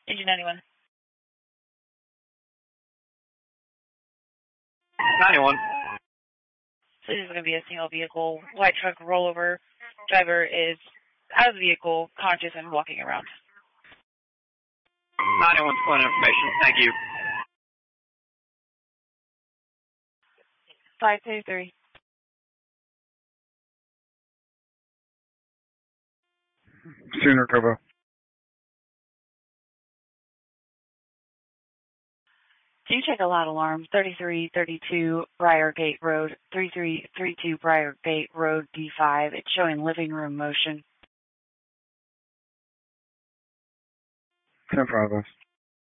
Engine 91. 91. So this is going to be a single vehicle, white truck rollover. Driver is out of the vehicle, conscious and walking around. 91 point information. Thank you. 523. Sooner cover. Do you check a loud alarm? 3332 Briargate Road, 3332 Briargate Road, D5. It's showing living room motion. 10-5.